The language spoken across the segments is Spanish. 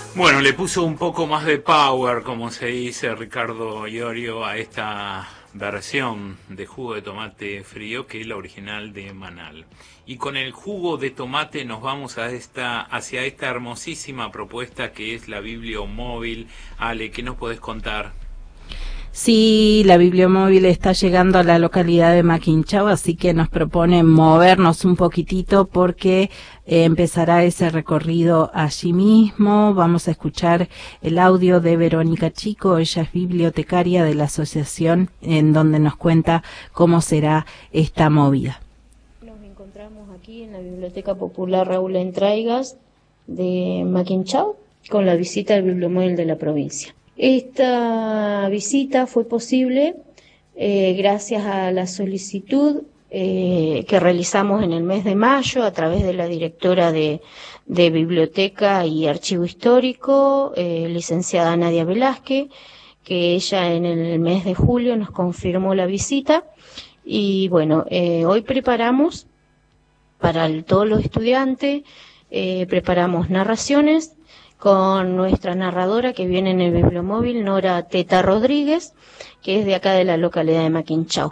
Bueno, le puso un poco más de power, como se dice Ricardo Iorio, a esta versión de jugo de tomate frío que es la original de Manal. Y con el jugo de tomate nos vamos hacia esta hermosísima propuesta que es la Bibliomóvil. Ale, ¿qué nos podés contar? Sí, la bibliomóvil está llegando a la localidad de Maquinchao, así que nos propone movernos un poquitito porque empezará ese recorrido allí mismo. Vamos a escuchar el audio de Verónica Chico, ella es bibliotecaria de la asociación, en donde nos cuenta cómo será esta movida. Nos encontramos aquí en la Biblioteca Popular Raúl Entraigas de Maquinchao con la visita del bibliomóvil de la provincia. Esta visita fue posible gracias a la solicitud que realizamos en el mes de mayo a través de la directora de Biblioteca y Archivo Histórico, licenciada Nadia Velázquez, que ella en el mes de julio nos confirmó la visita. Y bueno, hoy preparamos para todos los estudiantes, preparamos narraciones con nuestra narradora que viene en el bibliomóvil, Nora Teta Rodríguez, que es de acá de la localidad de Maquinchao.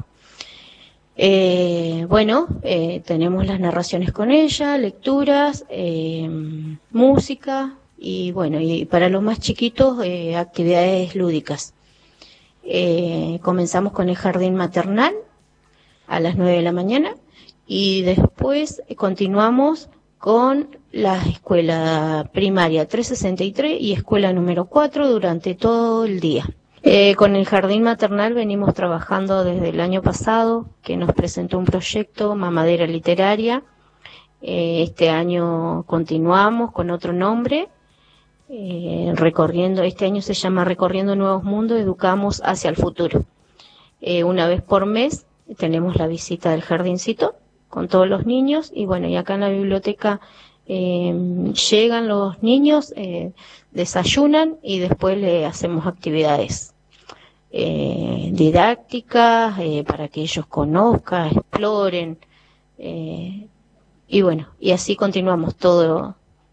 Tenemos las narraciones con ella, lecturas, música y bueno, y para los más chiquitos, actividades lúdicas. Comenzamos con el jardín maternal a las 9 de la mañana y después continuamos con la escuela primaria 363 y escuela número 4 durante todo el día. Con el jardín maternal venimos trabajando desde el año pasado, que nos presentó un proyecto, Mamadera Literaria. Este año continuamos con otro nombre, este año se llama Recorriendo Nuevos Mundos, Educamos hacia el Futuro. Una vez por mes tenemos la visita del jardincito con todos los niños y bueno, y acá en la biblioteca llegan los niños, desayunan y después le hacemos actividades didácticas para que ellos conozcan, exploren y bueno, y así continuamos todo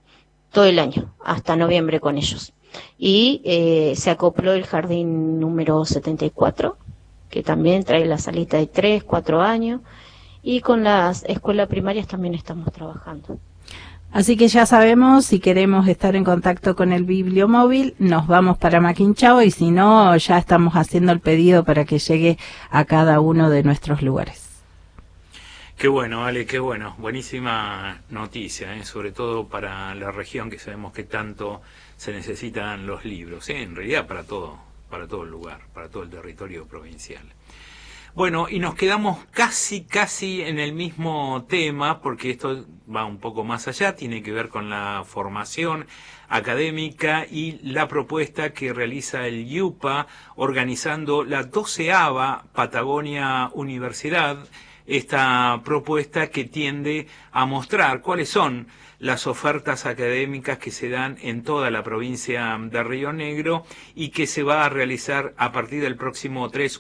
el año hasta noviembre con ellos. Y se acopló el jardín número 74, que también trae la salita de 3, 4 años. Y con las escuelas primarias también estamos trabajando. Así que ya sabemos, si queremos estar en contacto con el bibliomóvil, nos vamos para Maquinchao y si no, ya estamos haciendo el pedido para que llegue a cada uno de nuestros lugares. Qué bueno, Ale, qué bueno. Buenísima noticia, sobre todo para la región que sabemos que tanto se necesitan los libros, en realidad para todo el lugar, para todo el territorio provincial. Bueno, y nos quedamos casi en el mismo tema, porque esto va un poco más allá, tiene que ver con la formación académica y la propuesta que realiza el IUPA organizando la 12ª Patagonia Universidad, esta propuesta que tiende a mostrar cuáles son las ofertas académicas que se dan en toda la provincia de Río Negro y que se va a realizar a partir del próximo 3,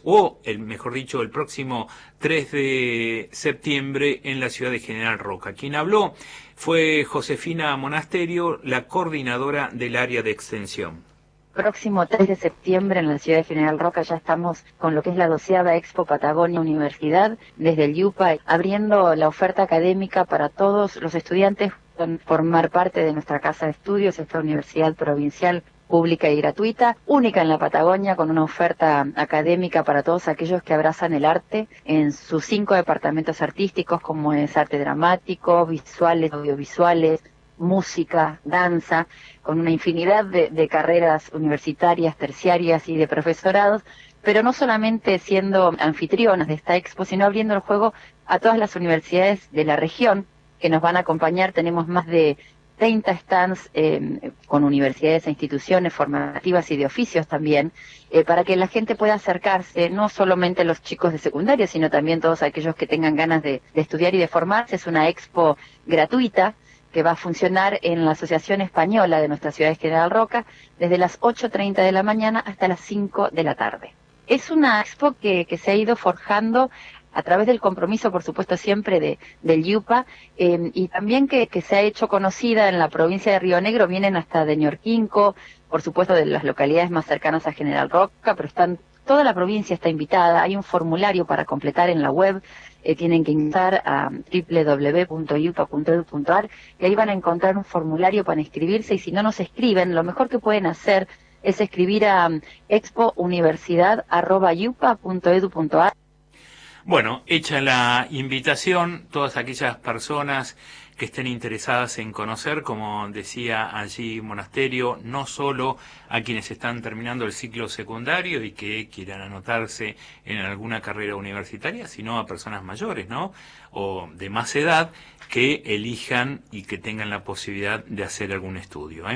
el próximo 3 de septiembre en la ciudad de General Roca. Quien habló fue Josefina Monasterio, la coordinadora del área de extensión. Próximo 3 de septiembre en la ciudad de General Roca ya estamos con lo que es la 12ª Expo Patagonia Universidad, desde el IUPA, abriendo la oferta académica para todos los estudiantes formar parte de nuestra casa de estudios, esta universidad provincial pública y gratuita, única en la Patagonia, con una oferta académica para todos aquellos que abrazan el arte en sus 5 departamentos artísticos, como es arte dramático, visuales, audiovisuales, música, danza, con una infinidad de carreras universitarias, terciarias y de profesorados, pero no solamente siendo anfitrionas de esta expo, sino abriendo el juego a todas las universidades de la región que nos van a acompañar. Tenemos más de 30 stands con universidades e instituciones formativas y de oficios también, para que la gente pueda acercarse, no solamente los chicos de secundaria, sino también todos aquellos que tengan ganas de estudiar y de formarse. Es una expo gratuita que va a funcionar en la Asociación Española de nuestra ciudad de General Roca desde las 8:30 de la mañana hasta las 5 de la tarde. Es una expo que se ha ido forjando a través del compromiso, por supuesto, siempre del YUPA, y también que se ha hecho conocida en la provincia de Río Negro. Vienen hasta de Ñorquinco, por supuesto de las localidades más cercanas a General Roca, pero toda la provincia está invitada. Hay un formulario para completar en la web, tienen que ingresar a www.yupa.edu.ar y ahí van a encontrar un formulario para inscribirse, y si no nos escriben, lo mejor que pueden hacer es escribir a expouniversidad@yupa.edu.ar. Bueno, hecha la invitación, todas aquellas personas que estén interesadas en conocer, como decía allí Monasterio, no solo a quienes están terminando el ciclo secundario y que quieran anotarse en alguna carrera universitaria, sino a personas mayores, ¿no? O de más edad, que elijan y que tengan la posibilidad de hacer algún estudio,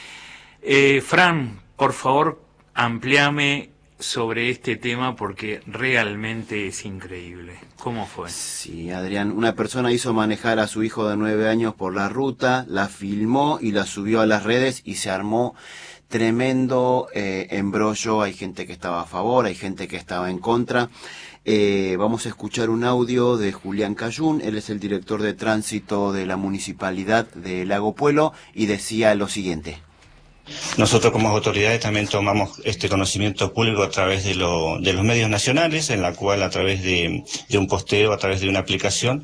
Fran, por favor, amplíame sobre este tema porque realmente es increíble. ¿Cómo fue? Sí, Adrián, una persona hizo manejar a su hijo de 9 años por la ruta, la filmó y la subió a las redes y se armó tremendo embrollo. Hay gente que estaba a favor, hay gente que estaba en contra. Vamos a escuchar un audio de Julián Cayún. Él es el director de tránsito de la Municipalidad de Lago Puelo y decía lo siguiente. Nosotros como autoridades también tomamos este conocimiento público a través de los medios nacionales, en la cual a través de un posteo, a través de una aplicación,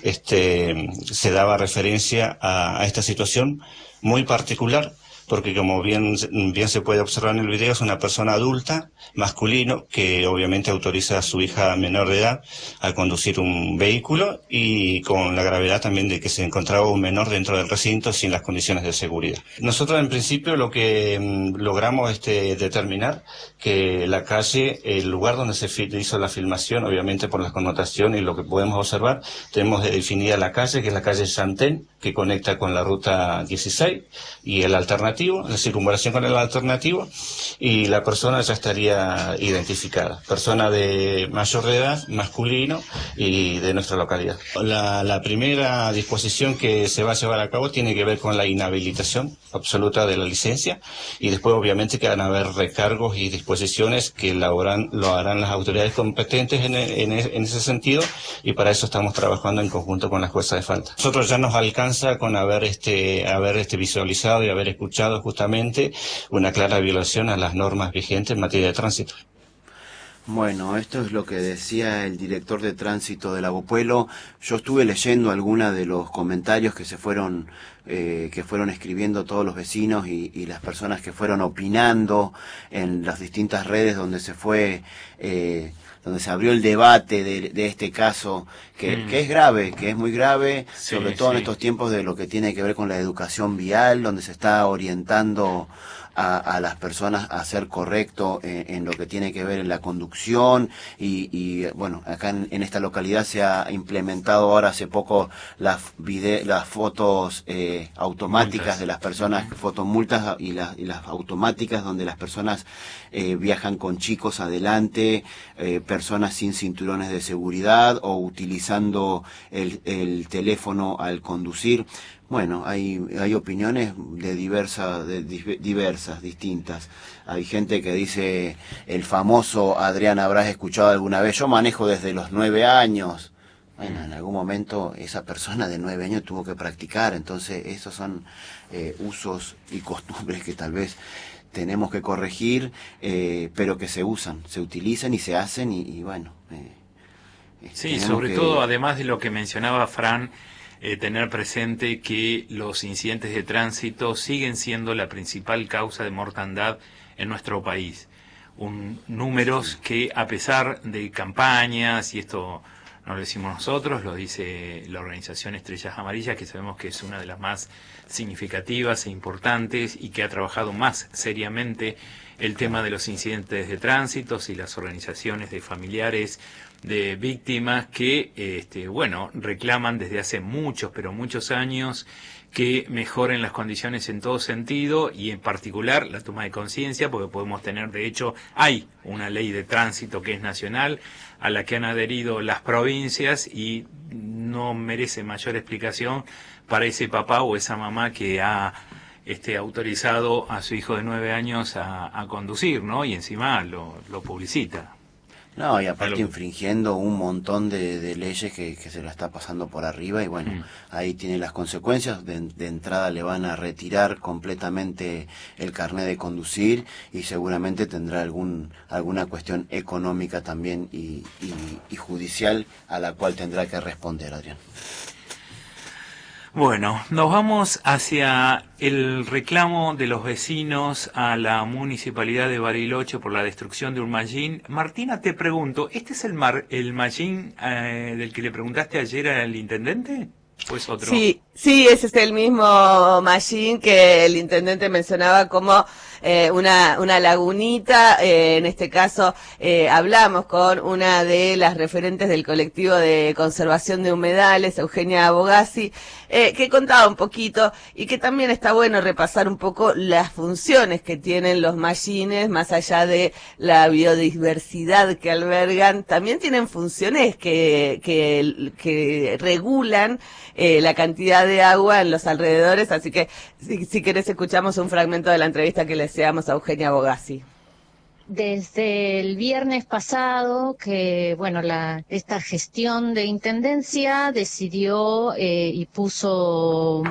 se daba referencia a esta situación muy particular, porque como bien se puede observar en el video, es una persona adulta, masculino, que obviamente autoriza a su hija menor de edad a conducir un vehículo, y con la gravedad también de que se encontraba un menor dentro del recinto sin las condiciones de seguridad. Nosotros en principio lo que logramos determinar que la calle, el lugar donde se hizo la filmación, obviamente por la connotación y lo que podemos observar, tenemos definida la calle, que es la calle Santén, que conecta con la ruta 16 y el alternativo, la circunvalación con el alternativo, y la persona ya estaría identificada. Persona de mayor de edad, masculino y de nuestra localidad. La primera disposición que se va a llevar a cabo tiene que ver con la inhabilitación absoluta de la licencia, y después obviamente que van a haber recargos y disposiciones que lo harán las autoridades competentes en ese sentido, y para eso estamos trabajando en conjunto con la jueza de falta. Nosotros ya nos alcanza con haber visualizado y haber escuchado justamente una clara violación a las normas vigentes en materia de tránsito. Bueno, esto es lo que decía el director de tránsito de Lago Puelo. Yo estuve leyendo algunos de los comentarios que fueron escribiendo todos los vecinos y las personas que fueron opinando en las distintas redes donde donde se abrió el debate de este caso, que es grave, que es muy grave, sí, sobre todo en estos tiempos de lo que tiene que ver con la educación vial, donde se está orientando a las personas a ser correcto en lo que tiene que ver en la conducción y bueno, acá en esta localidad se ha implementado ahora hace poco las fotos automáticas multas de las personas, fotomultas y las automáticas donde las personas viajan con chicos adelante, personas sin cinturones de seguridad o utilizando el teléfono al conducir. Bueno, hay opiniones diversas, distintas. Hay gente que dice, el famoso Adrián, habrás escuchado alguna vez, yo manejo desde los 9 años. Bueno, en algún momento esa persona de 9 años tuvo que practicar, entonces esos son usos y costumbres que tal vez tenemos que corregir, pero que se utilizan y se hacen y bueno. Sí, sobre todo, además de lo que mencionaba Fran, tener presente que los incidentes de tránsito siguen siendo la principal causa de mortandad en nuestro país. Números que, a pesar de campañas, y esto no lo decimos nosotros, lo dice la organización Estrellas Amarillas, que sabemos que es una de las más significativas e importantes y que ha trabajado más seriamente el tema de los incidentes de tránsito, y las organizaciones de familiares de víctimas que, reclaman desde hace muchos años que mejoren las condiciones en todo sentido y en particular la toma de conciencia, porque podemos tener, de hecho, hay una ley de tránsito que es nacional, a la que han adherido las provincias y no merece mayor explicación para ese papá o esa mamá que ha autorizado a su hijo de 9 años a conducir, ¿no? Y encima lo publicita. No, y aparte infringiendo un montón de leyes que se la está pasando por arriba y bueno, ahí tiene las consecuencias. De entrada le van a retirar completamente el carnet de conducir y seguramente tendrá alguna cuestión económica también y judicial a la cual tendrá que responder, Adrián. Bueno, nos vamos hacia el reclamo de los vecinos a la Municipalidad de Bariloche por la destrucción de un mallín. Martina, te pregunto, ¿este es el mallín del que le preguntaste ayer al intendente? ¿O es otro? Sí, ese es el mismo mallín que el intendente mencionaba como una lagunita. En este caso hablamos con una de las referentes del colectivo de conservación de humedales, Eugenia Bogazzi, que contaba un poquito y que también está bueno repasar un poco las funciones que tienen los mallines, más allá de la biodiversidad que albergan, también tienen funciones que regulan la cantidad de agua en los alrededores, así que si querés escuchamos un fragmento de la entrevista que le hacíamos a Eugenia Bogazzi. Desde el viernes pasado que, bueno, esta gestión de intendencia decidió y puso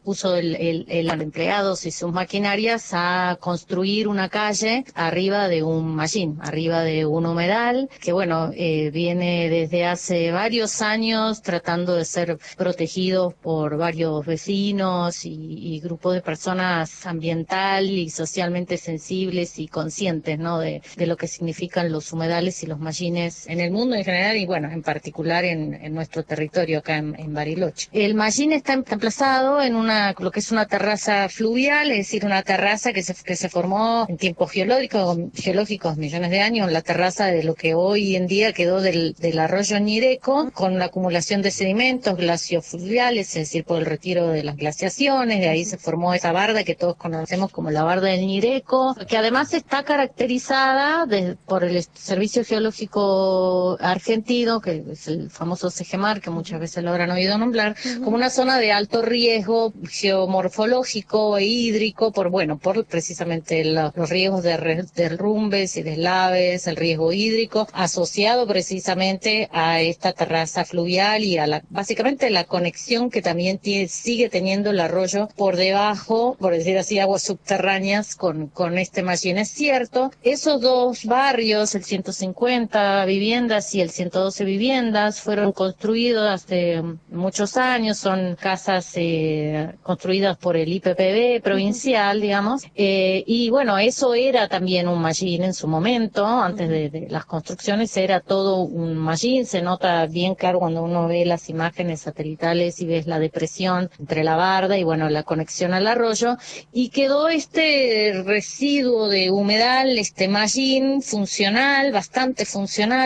los empleados y sus maquinarias a construir una calle arriba de un mallín, arriba de un humedal, que bueno, viene desde hace varios años tratando de ser protegido por varios vecinos y grupos de personas ambiental y socialmente sensibles y conscientes, ¿no? De lo que significan los humedales y los mallines en el mundo en general y bueno, en particular en nuestro territorio acá en Bariloche. El mallín está emplazado en lo que es una terraza fluvial, es decir, una terraza que se formó en tiempos geológicos, millones de años, la terraza de lo que hoy en día quedó del arroyo Ñireco, con la acumulación de sedimentos glaciofluviales, es decir, por el retiro de las glaciaciones, de ahí se formó esa barda que todos conocemos como la barda del Ñireco, que además está caracterizada por el Servicio Geológico Argentino, que es el famoso SEGEMAR, que muchas veces lo habrán oído nombrar, como una zona de alto riesgo geomorfológico e hídrico, por precisamente los riesgos de derrumbes y deslaves, el riesgo hídrico, asociado precisamente a esta terraza fluvial y a básicamente la conexión que también sigue teniendo el arroyo por debajo, por decir así, aguas subterráneas con este mallín. Es cierto, esos dos barrios, el 150 viviendas y el 112 viviendas, fueron construidos hace muchos años, son casas construidas por el IPPB provincial, digamos, y bueno, eso era también un mallín en su momento, antes de las construcciones era todo un mallín, se nota bien claro cuando uno ve las imágenes satelitales y ves la depresión entre la barda y bueno, la conexión al arroyo, y quedó este residuo de humedal, este mallín funcional, bastante funcional.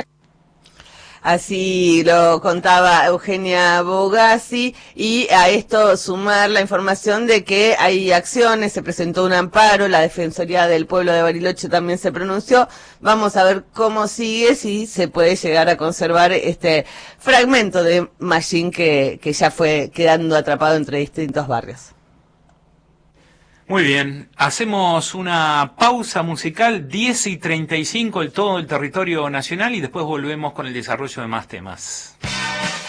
Así lo contaba Eugenia Bogazzi, y a esto sumar la información de que hay acciones, se presentó un amparo, la Defensoría del Pueblo de Bariloche también se pronunció. Vamos a ver cómo sigue, si se puede llegar a conservar este fragmento de mallín que ya fue quedando atrapado entre distintos barrios. Muy bien, hacemos una pausa musical, 10:35 en todo el territorio nacional y después volvemos con el desarrollo de más temas.